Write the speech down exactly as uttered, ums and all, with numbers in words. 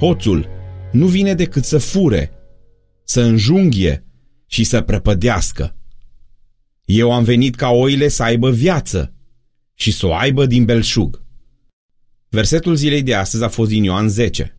Hoțul nu vine decât să fure, să înjunghie și să prăpădească. Eu am venit ca oile să aibă viață și să o aibă din belșug. Versetul zilei de astăzi a fost din Ioan zece.